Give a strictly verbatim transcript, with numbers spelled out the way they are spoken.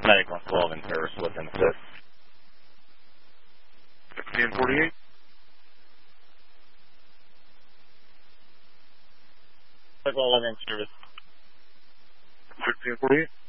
Medic one twelve in service with an assist. sixteen forty-eight. Medic eleven in service. sixteen forty-eight.